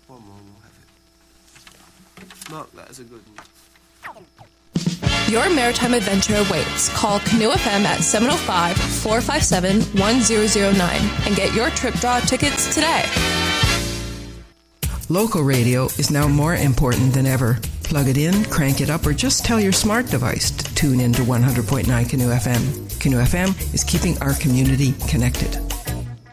One more and we'll have it. Mark that as a good one. Your maritime adventure awaits. Call Canoe FM at 705-457-1009 and get your trip draw tickets today. Local radio is now more important than ever. Plug it in, crank it up, or just tell your smart device to tune in to 100.9 Canoe FM. Canoe FM is keeping our community connected.